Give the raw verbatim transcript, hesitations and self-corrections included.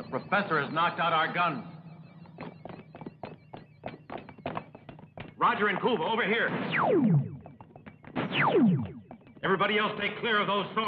Professor has knocked out our guns. Roger and Kuva, over here. Everybody else stay clear of those swords.